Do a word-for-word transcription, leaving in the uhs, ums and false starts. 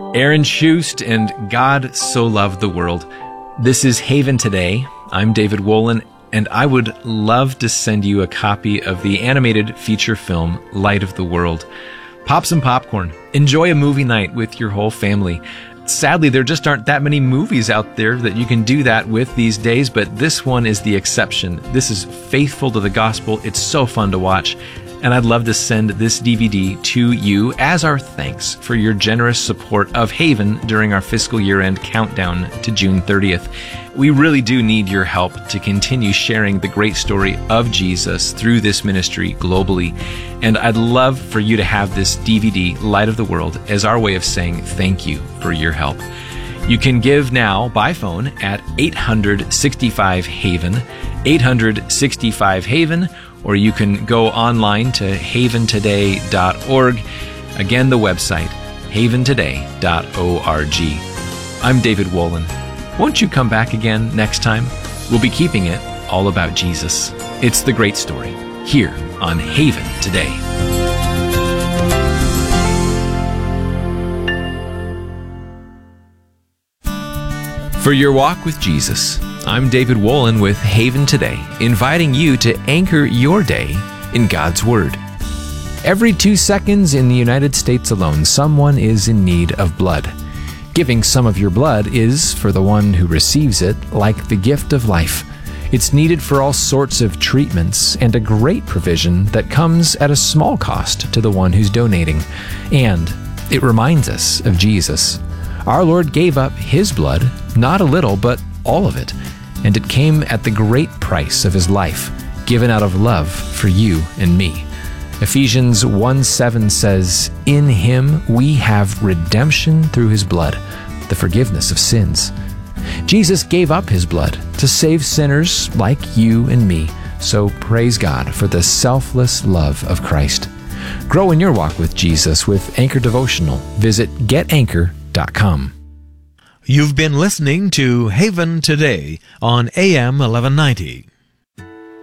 Aaron Schust and God So Loved the World. This is Haven Today. I'm David Wolin, and I would love to send you a copy of the animated feature film, Light of the World. Pop some popcorn. Enjoy a movie night with your whole family. Sadly, there just aren't that many movies out there that you can do that with these days, but this one is the exception. This is faithful to the gospel. It's so fun to watch. And I'd love to send this D V D to you as our thanks for your generous support of Haven during our fiscal year-end countdown to June thirtieth. We really do need your help to continue sharing the great story of Jesus through this ministry globally. And I'd love for you to have this D V D, Light of the World, as our way of saying thank you for your help. You can give now by phone at eight hundred sixty-five Haven, eight hundred sixty-five Haven, or you can go online to haven today dot org. Again, the website, haven today dot org. I'm David Wolin. Won't you come back again next time? We'll be keeping it all about Jesus. It's the great story here on Haven Today. For your walk with Jesus, I'm David Wolin with Haven Today, inviting you to anchor your day in God's Word. Every two seconds in the United States alone, someone is in need of blood. Giving some of your blood is, for the one who receives it, like the gift of life. It's needed for all sorts of treatments and a great provision that comes at a small cost to the one who's donating. And it reminds us of Jesus. Our Lord gave up His blood, not a little, but all of it. And it came at the great price of His life, given out of love for you and me. Ephesians one seven says, "In Him we have redemption through His blood, the forgiveness of sins." Jesus gave up His blood to save sinners like you and me. So praise God for the selfless love of Christ. Grow in your walk with Jesus with Anchor Devotional. Visit get anchor dot com. You've been listening to Haven Today on A M eleven ninety.